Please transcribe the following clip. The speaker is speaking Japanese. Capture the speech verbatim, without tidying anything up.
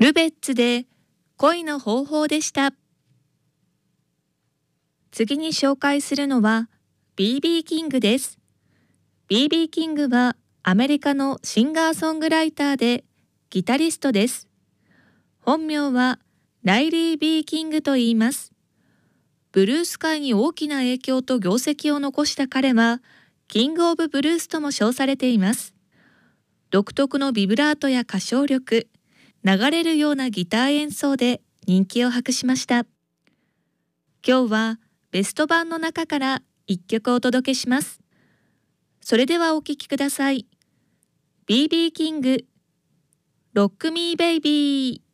ルベッツで恋の方法でした。次に紹介するのは ビービー キングです。ビービー キングはアメリカのシンガーソングライターでギタリストです。本名はライリー・ビー・キングと言います。ブルース界に大きな影響と業績を残した彼は、キング・オブ・ブルースとも称されています。独特のビブラートや歌唱力、流れるようなギター演奏で人気を博しました。今日はベスト版の中から一曲お届けします。それではお聴きください。ビービー キング、ロックミーベイビー。